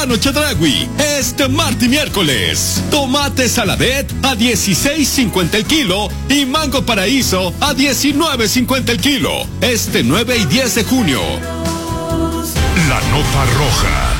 Plátano Chedraui este martes y miércoles. Tomate Saladet a 16.50 el kilo y Mango Paraíso a 19.50 el kilo. Este 9 y 10 de junio. La nota roja.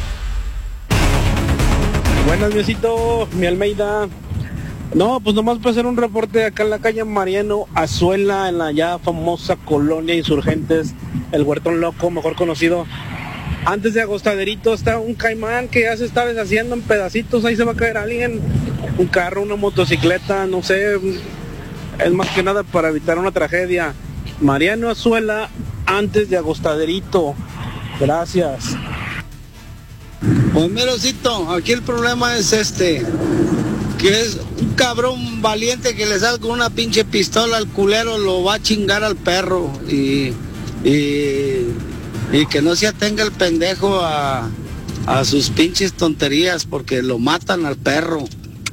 Buenas, Diosito, mi Almeida. No, pues nomás para hacer un reporte acá en la calle Mariano Azuela, en la ya famosa colonia Insurgentes, el Huertón Loco, mejor conocido. Antes de Agostaderito está un caimán que ya se está deshaciendo en pedacitos, ahí se va a caer alguien, un carro, una motocicleta, no sé, es más que nada para evitar una tragedia. Mariano Azuela, antes de Agostaderito. Gracias. Pues merocito, aquí el problema es que es un cabrón valiente que le salga con una pinche pistola al culero, lo va a chingar al perro y que no se atenga el pendejo a sus pinches tonterías porque lo matan al perro.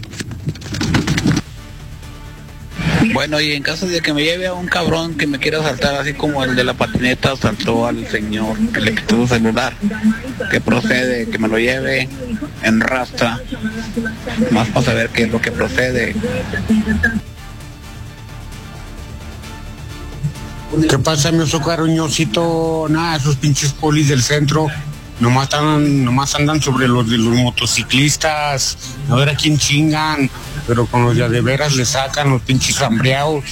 Bueno, y en caso de que me lleve a un cabrón que me quiera asaltar, así como el de la patineta asaltó al señor que le quitó su celular, que procede, que me lo lleve en rastra, más para saber qué es lo que procede. ¿Qué pasa, mi oso cariñosito? Nada, esos pinches polis del centro nomás andan sobre los de los motociclistas, a ver a quién chingan, pero con los de veras le sacan los pinches hambreados.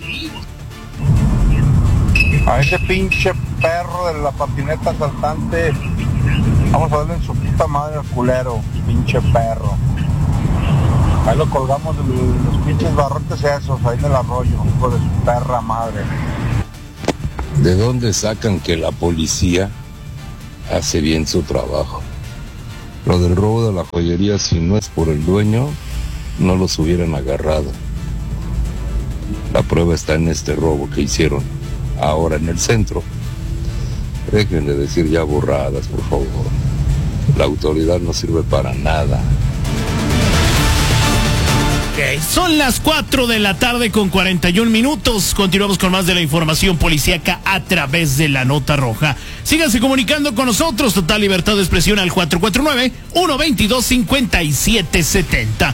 A ese pinche perro de la patineta asaltante, vamos a darle en su puta madre al culero, pinche perro. Ahí lo colgamos de los pinches barrotes esos, ahí en el arroyo, hijo de su perra madre. ¿De dónde sacan que la policía hace bien su trabajo? Lo del robo de la joyería, si no es por el dueño, no los hubieran agarrado. La prueba está en este robo que hicieron ahora en el centro. Dejen de decir ya burradas, por favor. La autoridad no sirve para nada. Okay. Son las 4 de la tarde con 41 minutos. Continuamos con más de la información policíaca a través de la nota roja. Síganse comunicando con nosotros. Total libertad de expresión al 449-122-5770.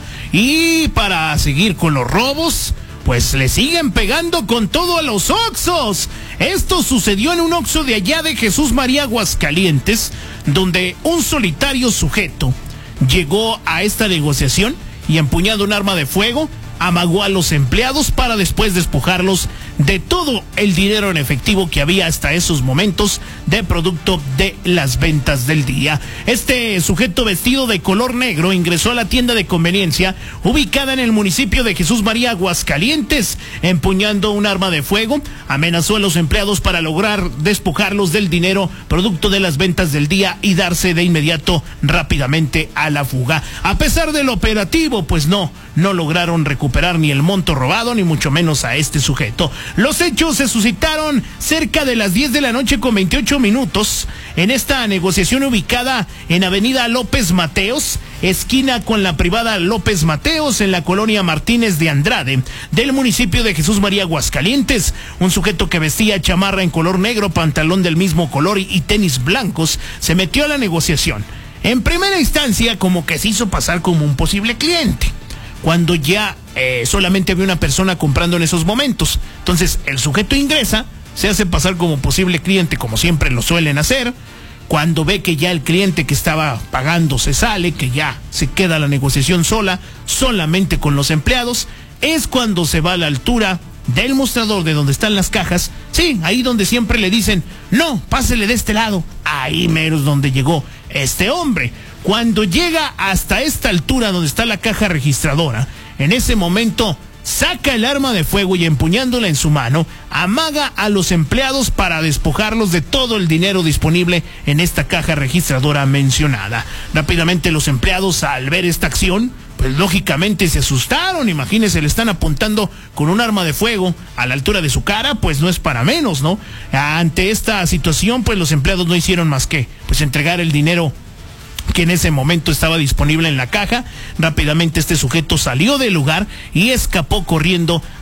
Y para seguir con los robos, pues le siguen pegando con todo a los Oxxos. Esto sucedió en un Oxxo de allá de Jesús María, Aguascalientes, donde un solitario sujeto llegó a esta negociación y empuñando un arma de fuego, amagó a los empleados para después despojarlos de todo el dinero en efectivo que había hasta esos momentos de producto de las ventas del día. Este sujeto vestido de color negro ingresó a la tienda de conveniencia ubicada en el municipio de Jesús María, Aguascalientes, empuñando un arma de fuego, amenazó a los empleados para lograr despojarlos del dinero producto de las ventas del día y darse de inmediato rápidamente a la fuga. A pesar del operativo, pues no lograron recuperar ni el monto robado, ni mucho menos a este sujeto. Los hechos se suscitaron cerca de las 10 de la noche con 28 minutos en esta negociación ubicada en Avenida López Mateos, esquina con la privada López Mateos, en la colonia Martínez de Andrade, del municipio de Jesús María, Aguascalientes. Un sujeto que vestía chamarra en color negro, pantalón del mismo color y tenis blancos, se metió a la negociación. En primera instancia, como que se hizo pasar como un posible cliente, cuando ya solamente había una persona comprando en esos momentos. Entonces el sujeto ingresa, se hace pasar como posible cliente, como siempre lo suelen hacer. Cuando ve que ya el cliente que estaba pagando se sale, que ya se queda la negociación solamente con los empleados, es cuando se va a la altura del mostrador de donde están las cajas. Sí, ahí donde siempre le dicen, no, pásele de este lado. Ahí mero es donde llegó este hombre. Cuando llega hasta esta altura donde está la caja registradora, en ese momento saca el arma de fuego y empuñándola en su mano, amaga a los empleados para despojarlos de todo el dinero disponible en esta caja registradora mencionada. Rápidamente los empleados, al ver esta acción, pues lógicamente se asustaron. Imagínense, le están apuntando con un arma de fuego a la altura de su cara, pues no es para menos, ¿no? Ante esta situación, pues los empleados no hicieron más que pues entregar el dinero que en ese momento estaba disponible en la caja. Rápidamente este sujeto salió del lugar y escapó corriendo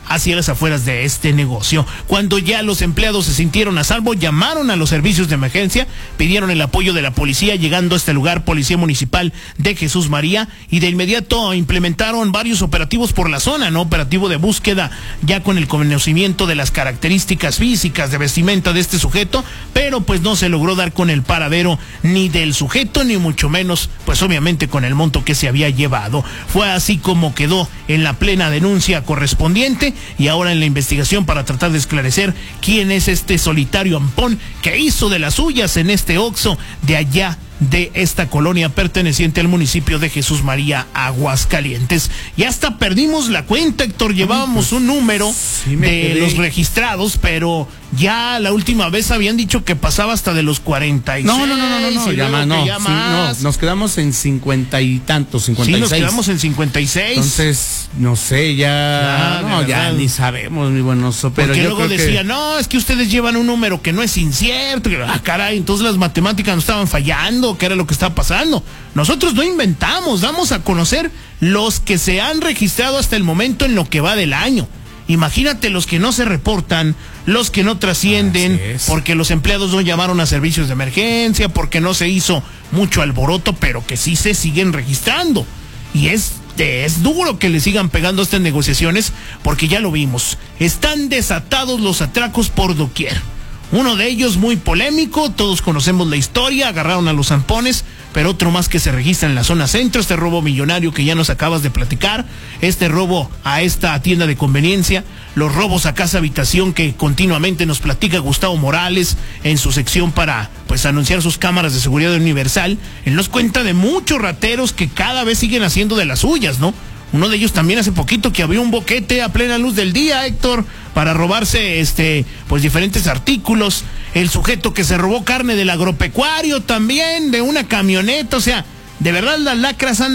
hacia las afueras de este negocio. Cuando ya los empleados se sintieron a salvo, llamaron a los servicios de emergencia, pidieron el apoyo de la policía, llegando a este lugar Policía Municipal de Jesús María, y de inmediato implementaron varios operativos por la zona, ¿no? Operativo de búsqueda, ya con el conocimiento de las características físicas de vestimenta de este sujeto, pero pues no se logró dar con el paradero ni del sujeto, ni mucho menos, pues obviamente con el monto que se había llevado. Fue así como quedó en la plena denuncia correspondiente, y ahora en la investigación para tratar de esclarecer quién es este solitario ampón que hizo de las suyas en este Oxxo de allá de esta colonia perteneciente al municipio de Jesús María, Aguascalientes. Y hasta perdimos la cuenta, Héctor. Llevábamos un número de los registrados, pero ya la última vez habían dicho que pasaba hasta de los 46. No, ya más. Nos quedamos en 50 y tantos, 56. Sí, nos quedamos en 56. Entonces, no sé, ya ni sabemos, mi buen oso. Pero porque yo luego creo decía, no, es que ustedes llevan un número que no es incierto. Caray, entonces las matemáticas nos estaban fallando, que era lo que estaba pasando. Nosotros no inventamos, damos a conocer los que se han registrado hasta el momento en lo que va del año. Imagínate los que no se reportan, los que no trascienden, porque los empleados no llamaron a servicios de emergencia, porque no se hizo mucho alboroto, pero que sí se siguen registrando. Y es duro que le sigan pegando estas negociaciones, porque ya lo vimos, están desatados los atracos por doquier. Uno de ellos muy polémico, todos conocemos la historia, agarraron a los zampones, pero otro más que se registra en la zona centro, este robo millonario que ya nos acabas de platicar, este robo a esta tienda de conveniencia, los robos a casa habitación que continuamente nos platica Gustavo Morales en su sección para pues anunciar sus cámaras de seguridad universal. Él nos cuenta de muchos rateros que cada vez siguen haciendo de las suyas, ¿no? Uno de ellos también hace poquito que abrió un boquete a plena luz del día, Héctor, para robarse pues diferentes artículos. El sujeto que se robó carne del agropecuario también, de una camioneta, o sea, de verdad las lacras andan